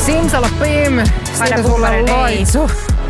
Simsalabim, siitä sulle loitsu.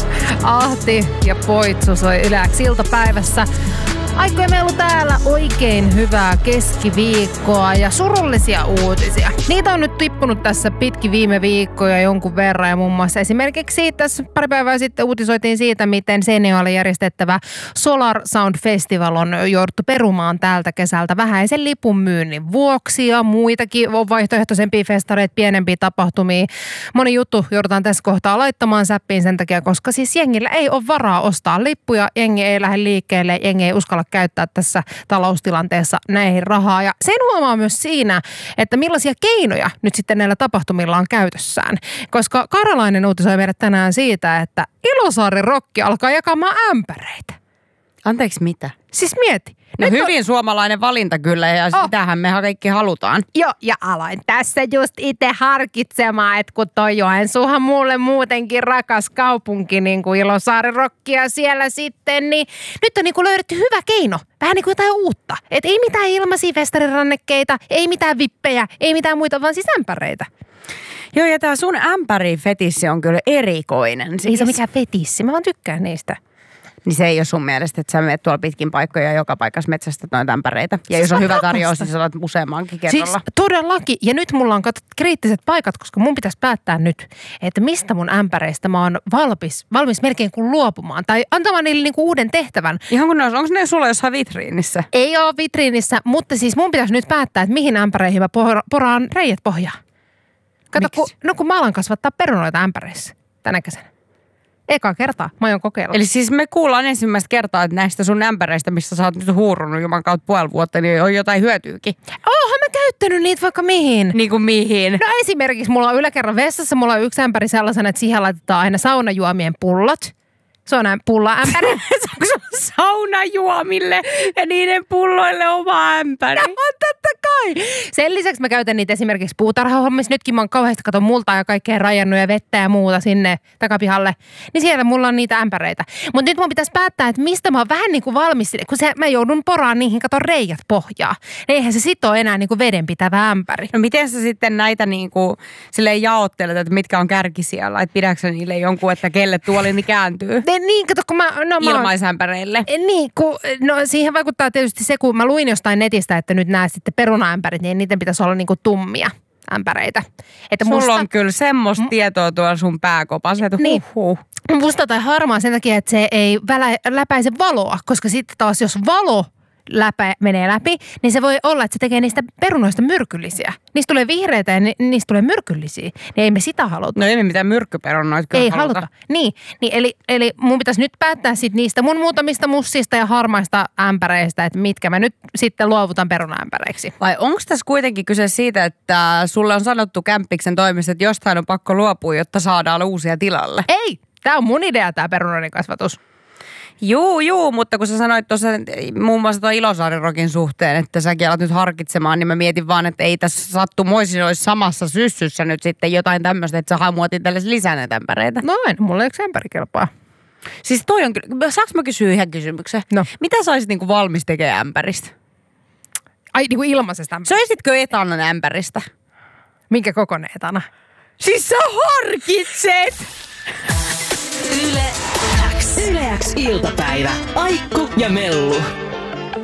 Ahti ja Poitsu soi Yle X iltapäivässä. Aikoja meillä on täällä oikein hyvää keskiviikkoa ja surullisia uutisia. Niitä on nyt tippunut tässä pitkin viime viikkoja jonkun verran ja muun muassa esimerkiksi tässä pari päivää sitten uutisoitiin siitä, miten Seinäjoella järjestettävä Solar Sound Festival on jouduttu perumaan tältä kesältä vähäisen lipun myynnin vuoksi ja muitakin vaihtoehtoisempia festareita, pienempiä tapahtumia. Moni juttu joudutaan tässä kohtaa laittamaan säppiin sen takia, koska siis jengillä ei ole varaa ostaa lippuja, jengi ei lähde liikkeelle, jengi ei uskalla käyttää tässä taloustilanteessa näihin rahaa. Ja sen huomaa myös siinä, että millaisia keinoja nyt sitten näillä tapahtumilla on käytössään. Koska Karalainen uutisoi meidät tänään siitä, että Ilosaari Rokki alkaa jakamaan ämpäreitä. Anteeksi, mitä? Siis mieti. No hyvin suomalainen valinta kyllä ja sitähän me kaikki halutaan. Joo, ja aloin tässä just itse harkitsemaan, että kun toi Joensuuhan mulle muutenkin rakas kaupunki, niin kuin Ilosaari Rokkia siellä sitten, niin nyt on niin kuin löydetty hyvä keino. Vähän niin kuin jotain uutta. Että ei mitään ilmaisia festarirannekkeita, ei mitään vippejä, ei mitään muita, vaan siis ämpäreitä. Joo, ja tää sun ämpäri-fetissi on kyllä erikoinen. Siis. Ei se ole mikään fetissi, mä vaan tykkään niistä. Niin se ei ole sun mielestä, että sä menet tuolla pitkin paikkoja ja joka paikassa metsästä noita ämpäreitä. Ja siis jos on hyvä tarjous, niin sä olet useammankin kerralla. Siis todellakin. Ja nyt mulla on kriittiset paikat, koska mun pitäisi päättää nyt, että mistä mun ämpäreistä mä oon valmis melkein kuin luopumaan. Tai antamaan niille niinku uuden tehtävän. Ihan kun onko ne sulla jossain vitriinissä? Ei ole vitriinissä, mutta siis mun pitäisi nyt päättää, että mihin ämpäreihin mä poraan reijät pohjaan. Kato, kun mä alan kasvattaa perunoita ämpäreissä tänä kesänä. Eka kertaa. Mä oon kokeillut. Eli siis me kuullaan ensimmäistä kertaa, että näistä sun ämpäreistä, missä sä oot nyt huurunut juman kautta puoli vuotta, niin on jotain hyötyykin. Oonhan mä käyttänyt niitä vaikka mihin. Niin kuin mihin? No esimerkiksi mulla on yläkerran vessassa, mulla on yksi ämpäri sellaisena, että siihen laitetaan aina saunajuomien pullot. Se on näin pulla-ämpäri. Onko se saunajuomille ja niiden pulloille oma ämpäri? No on totta kai. Sen lisäksi mä käytän niitä esimerkiksi puutarhahommissa. Nytkin mä oon kauheasti katon multaa ja kaikkea rajannut ja vettä ja muuta sinne takapihalle. Niin siellä mulla on niitä ämpäreitä. Mutta nyt mun pitäisi päättää, että mistä mä oon vähän niin kuin valmis. Kun mä joudun poraan niihin, katon reijät pohjaa. Eihän se sit ole enää niin kuin vedenpitävä ämpäri. No miten sä sitten näitä niin kuin silleen jaottelet, että mitkä on kärkisijalla? Että pidätkö niille jonkun, että kelle tuolini kääntyy? Niin, kato, kun ilmaisämpäreille. Niin, siihen vaikuttaa tietysti se, kun mä luin jostain netistä, että nyt nämä sitten perunaämpärit, niin niiden pitäisi olla niinku tummia ämpäreitä. Että sulla on kyllä semmoista tietoa tuolla sun pääkopassa, että niin. Musta tai harmaa sen takia, että se ei läpäise valoa, koska sitten taas jos valo menee läpi, niin se voi olla, että se tekee niistä perunoista myrkyllisiä. Niistä tulee vihreitä ja niistä tulee myrkyllisiä. Niin ei me sitä haluta. No ei me mitään myrkkyperunoita kyllä ei haluta. Niin, eli mun pitäisi nyt päättää sit niistä mun muutamista mussista ja harmaista ämpäreistä, että mitkä mä nyt sitten luovutan perunaämpäreiksi. Vai onko tässä kuitenkin kyse siitä, että sulle on sanottu kämppiksen toimesta, että jostain on pakko luopua, jotta saadaan uusia tilalle? Ei! Tää on mun idea, tää perunoiden kasvatus. Juu, mutta kun sä sanoit tuossa muun muassa tuon Ilosaari Rokin suhteen, että säkin alat nyt harkitsemaan, niin mä mietin vaan, että ei tässä sattumoisin olisi samassa syssyssä nyt sitten jotain tämmöistä, että sä hamuotin tällaisia lisää näitä ämpäreitä. No en, mulla ei yksi ämpäri kelpaa. Siis toi on kyllä, saanko mä kysyä yhden kysymyksen? No. Mitä sä olisit niinku valmis tekemään ämpäristä? Ai niinku ilmaisesta ämpäristä? Söisitkö etanan ämpäristä? Minkä kokoinen etana? Siis sä harkitset! Yle X iltapäivä. Aikku ja Mellu.